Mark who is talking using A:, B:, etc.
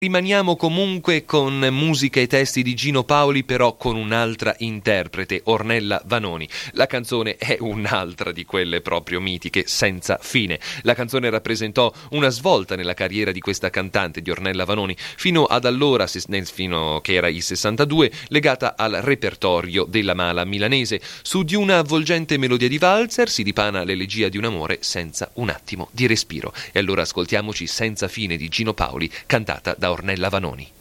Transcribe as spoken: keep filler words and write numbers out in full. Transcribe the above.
A: Rimaniamo comunque con musica e testi di Gino Paoli, però con un'altra interprete, Ornella Vanoni. La canzone è un'altra di quelle proprio mitiche, Senza fine. La canzone rappresentò una svolta nella carriera di questa cantante, di Ornella Vanoni, fino ad allora, fino che era il sessantadue, legata al repertorio della Mala milanese. Su di una avvolgente melodia di valzer si dipana l'elegia di un amore senza un attimo di respiro. E allora ascoltiamoci Senza fine di Gino Paoli, cantata da Ornella Vanoni.